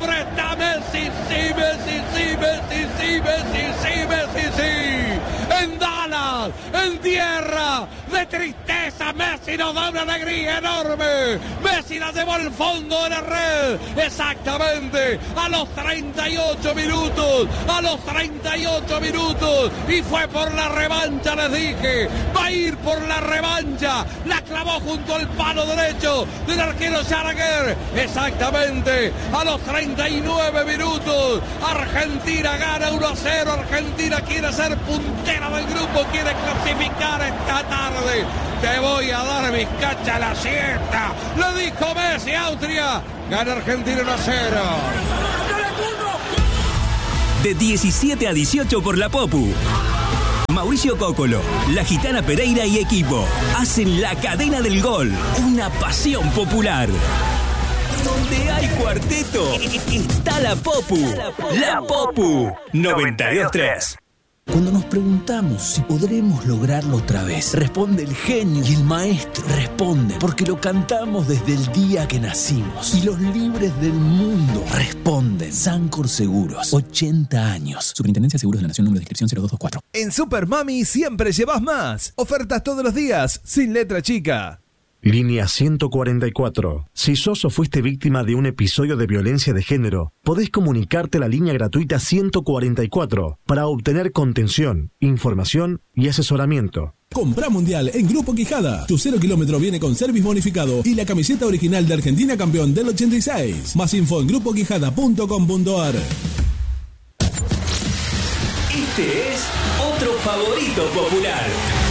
hombre está Messi, sí, Messi, sí, Messi, sí, Messi, sí, Messi, sí. En Dallas, en tierra de tristeza, Messi nos da una alegría enorme. Messi la llevó al fondo de la red, exactamente a los 38 minutos, y fue por la revancha, les dije, va a ir por la revancha, la clavó junto al palo derecho del arquero Gallagher, exactamente a los 39 minutos, Argentina gana 1-0, Argentina quiere ser puntera del grupo, quiere clasificar esta tarde. Te voy a dar bizcacha a la siesta, le dijo Messi a Austria, gana Argentina 1-0. De 17 a 18 por la Popu. Mauricio Cócolo, La Gitana Pereira y equipo hacen la cadena del gol, una pasión popular. Donde hay cuarteto, está la Popu. La Popu 92.3. Cuando nos preguntamos si podremos lograrlo otra vez, responde el genio y el maestro. Responde porque lo cantamos desde el día que nacimos. Y los libres del mundo responden. Sancor Seguros, 80 años. Superintendencia de Seguros de la Nación, número de inscripción 0224. En Super Mami siempre llevas más. Ofertas todos los días, sin letra chica. Línea 144. Si sos o fuiste víctima de un episodio de violencia de género, podés comunicarte a la línea gratuita 144 para obtener contención, información y asesoramiento. Compra Mundial en Grupo Quijada. Tu 0 kilómetro viene con service bonificado y la camiseta original de Argentina campeón del 86. Más info en grupoquijada.com.ar. Este es otro favorito popular.